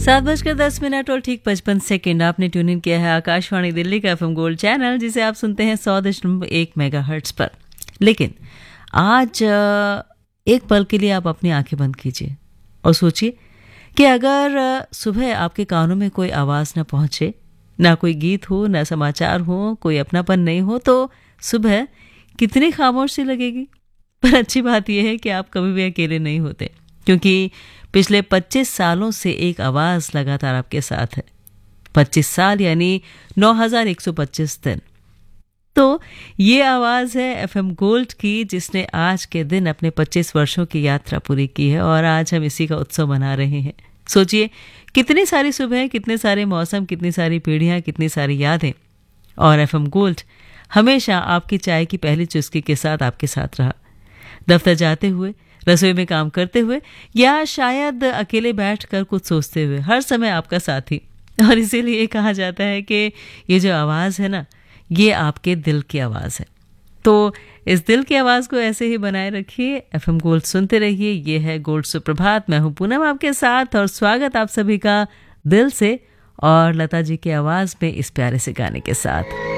7:10 और ठीक 55 आपने ट्यून इन किया है आकाशवाणी दिल्ली का एफएम गोल्ड चैनल, जिसे आप सुनते हैं 100.1 मेगाहर्ट्ज पर। लेकिन आज एक पल के लिए आप अपनी आंखें बंद कीजिए और सोचिए कि अगर सुबह आपके कानों में कोई आवाज़ ना पहुंचे, ना कोई गीत हो, ना समाचार हो, कोई अपनापन नहीं हो, तो सुबह कितनी खामोशी लगेगी। पर अच्छी बात यह है कि आप कभी भी अकेले नहीं होते, क्योंकि पिछले 25 सालों से एक आवाज़ लगातार आपके साथ है। 25 साल यानी 9125 दिन। तो ये आवाज़ है एफएम गोल्ड की, जिसने आज के दिन अपने 25 वर्षों की यात्रा पूरी की है और आज हम इसी का उत्सव मना रहे हैं। सोचिए कितनी सारी सुबह, कितने सारे मौसम, कितनी सारी पीढ़ियाँ, कितनी सारी यादें, और एफएम गोल्ड हमेशा आपकी चाय की पहली चुस्की के साथ आपके साथ रहा। दफ्तर जाते हुए, रसोई में काम करते हुए, या शायद अकेले बैठकर कुछ सोचते हुए, हर समय आपका साथी। और इसीलिए कहा जाता है कि ये जो आवाज़ है ना, ये आपके दिल की आवाज़ है। तो इस दिल की आवाज़ को ऐसे ही बनाए रखिए, एफएम गोल्ड सुनते रहिए। ये है गोल्ड सुप्रभात, मैं हूं पूनम आपके साथ, और स्वागत आप सभी का दिल से और लता जी की आवाज़ में इस प्यारे से गाने के साथ।